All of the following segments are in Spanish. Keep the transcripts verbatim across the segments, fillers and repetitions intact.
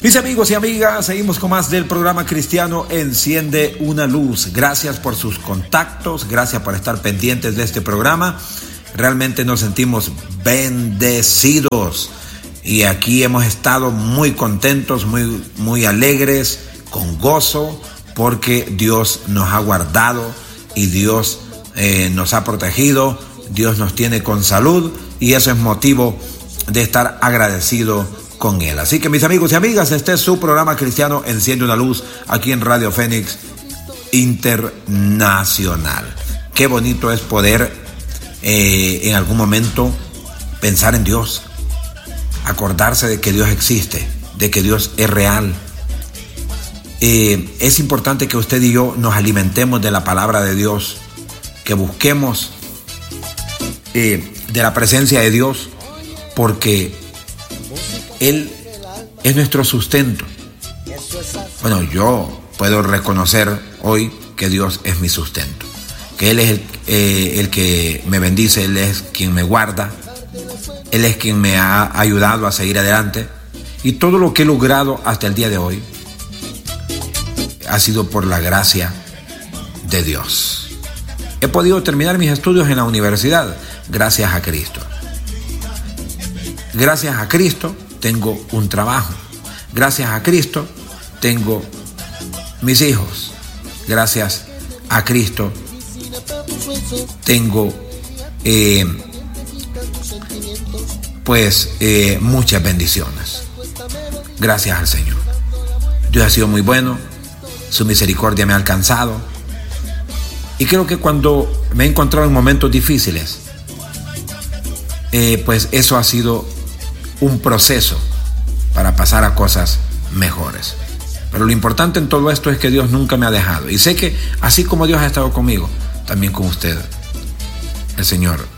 Mis amigos y amigas, seguimos con más del programa cristiano Enciende una Luz. Gracias por sus contactos, gracias por estar pendientes de este programa. Realmente nos sentimos bendecidos y aquí hemos estado muy contentos, muy, muy alegres, con gozo, porque Dios nos ha guardado y Dios eh, nos ha protegido, Dios nos tiene con salud y eso es motivo de estar agradecido con Él. Así que mis amigos y amigas, este es su programa cristiano Enciende una Luz aquí en Radio Fénix Internacional. Qué bonito es poder eh, en algún momento pensar en Dios, acordarse de que Dios existe, de que Dios es real. Eh, es importante que usted y yo nos alimentemos de la palabra de Dios, que busquemos eh, de la presencia de Dios, porque Él es nuestro sustento. Bueno, yo puedo reconocer hoy que Dios es mi sustento, que Él es el, eh, el que me bendice, Él es quien me guarda, Él es quien me ha ayudado a seguir adelante, y todo lo que he logrado hasta el día de hoy ha sido por la gracia de Dios. He podido terminar mis estudios en la universidad gracias a Cristo. Gracias a Cristo tengo un trabajo. Gracias a Cristo tengo mis hijos. Gracias a Cristo tengo eh, pues eh, muchas bendiciones. Gracias al Señor. Dios ha sido muy bueno. Su misericordia me ha alcanzado. Y creo que cuando me he encontrado en momentos difíciles, eh, pues eso ha sido un proceso para pasar a cosas mejores. Pero lo importante en todo esto es que Dios nunca me ha dejado. Y sé que así como Dios ha estado conmigo, también con usted, el Señor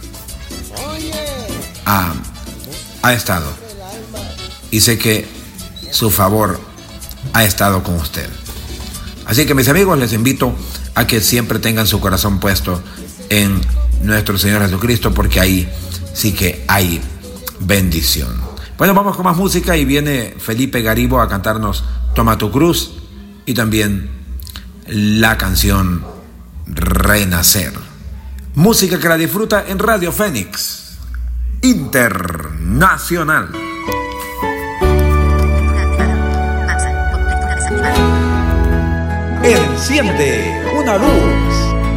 ha, ha estado. Y sé que su favor ha estado con usted. Así que mis amigos, les invito a que siempre tengan su corazón puesto en nuestro Señor Jesucristo, porque ahí sí que hay bendición. Bueno, vamos con más música y viene Felipe Garibo a cantarnos Toma tu cruz y también la canción Renacer. Música que la disfruta en Radio Fénix Internacional. Enciende una luz.